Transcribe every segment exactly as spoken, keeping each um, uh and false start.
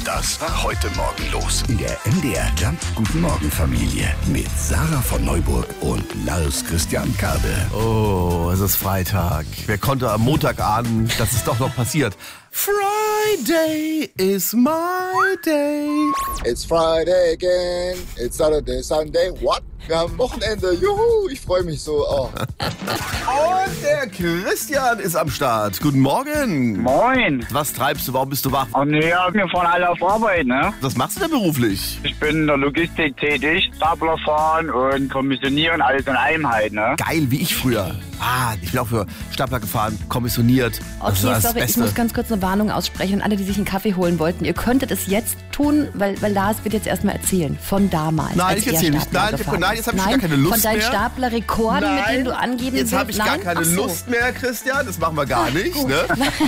das war heute Morgen los? In der M D R Jump Guten Morgen Familie mit Sarah von Neuburg und Lars Christian Karde. Oh, es ist Freitag. Wer konnte am Montag ahnen, dass es doch noch passiert? Friday is my day. It's Friday again. It's Saturday, Sunday. What? Wir haben Wochenende. Juhu, ich freue mich so. Oh. Und der Christian ist am Start. Guten Morgen. Moin. Was treibst du? Warum bist du wach? Oh nee, wir fahren alle auf Arbeit, ne? Was machst du denn beruflich? Ich bin in der Logistik tätig, Stapler fahren und kommissionieren, alles in einem halt, ne? Geil, wie ich früher. Ah, ich bin auch für Stapler gefahren, kommissioniert. Das Okay, war das sorry, ich Beste. muss ganz kurz eine Warnung aussprechen an alle, die sich einen Kaffee holen wollten. Ihr könntet es jetzt tun, weil, weil Lars wird jetzt erstmal erzählen von damals. Nein, als ich er erzähl nicht. Stapler Nein, ich- gefahren nein, ist. jetzt hab ich Nein, gar keine Lust von deinen mehr. Staplerrekorden, mit denen du angeben willst. Jetzt habe ich gar Nein? keine Ach so. Lust mehr, Christian. Das machen wir gar nicht. Ne?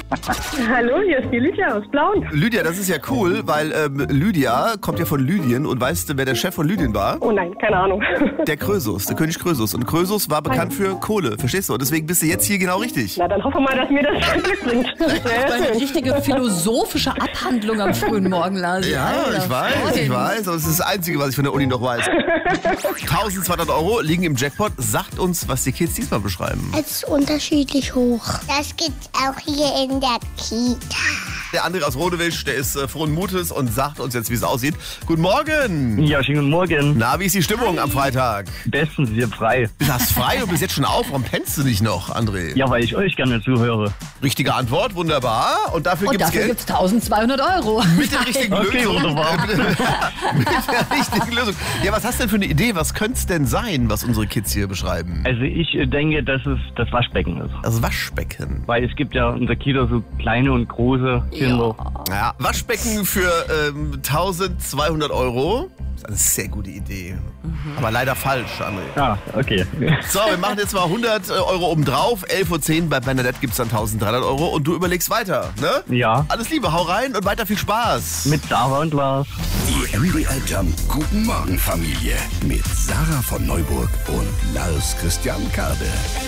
Hallo, hier ist die Lydia aus Blauen. Lydia, das ist ja cool, weil ähm, Lydia kommt ja von Lydien. Und weißt du, wer der Chef von Lydien war? Oh nein, keine Ahnung. Der Krösus, der König Krösus. Und Krösus war bekannt für Kohle, verstehst du? Und deswegen bist du jetzt hier genau richtig. Na, dann hoffen wir mal, dass mir das Glück bringt. Sehr Eine schön. richtige philosophische Abhandlung am frühen Morgen, Lars. Ja, Alter, ich weiß, ich Freund. weiß. Aber das ist das Einzige, was ich von der Uni noch weiß. eintausendzweihundert Euro liegen im Jackpot. Sagt uns, was die Kids diesmal beschreiben. Es ist unterschiedlich hoch. Das gibt's auch hier in der Kita. Der André aus Rodewisch, der ist äh, frohen Mutes und sagt uns jetzt, wie es aussieht. Guten Morgen. Ja, schönen guten Morgen. Na, wie ist die Stimmung am Freitag? Bestens, wir frei. Du hast frei und bist jetzt schon auf. Warum pennst du nicht noch, André? Ja, weil ich euch gerne zuhöre. Richtige Antwort, wunderbar. Und dafür Und gibt's dafür Geld. gibt's tausendzweihundert Euro. Mit der richtigen Okay, Lösung. wunderbar. Mit der richtigen Lösung. Ja, was hast du denn für eine Idee? Was könnte es denn sein, was unsere Kids hier beschreiben? Also ich äh, denke, dass es das Waschbecken ist. Das Waschbecken. Weil es gibt ja in der Kita so kleine und große Kinder. Ja, Waschbecken für ähm, eintausendzweihundert Euro. Das ist eine sehr gute Idee. Aber leider falsch, André. Ah, okay. So, wir machen jetzt mal hundert Euro obendrauf. elf Uhr zehn bei Bernadette gibt es dann eintausenddreihundert Euro. Und du überlegst weiter, ne? Ja, Alles Liebe, hau rein und weiter viel Spaß. mit Sarah und Lars. Die M D R Jump Guten Morgen Familie mit Sarah von Neuburg und Lars Christian Karde.